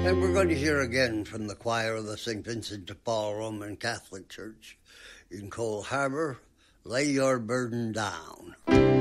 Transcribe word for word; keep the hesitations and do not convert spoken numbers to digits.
And we're going to hear again from the choir of the Saint Vincent de Paul Roman Catholic Church in Cole Harbour, Lay Your Burden Down.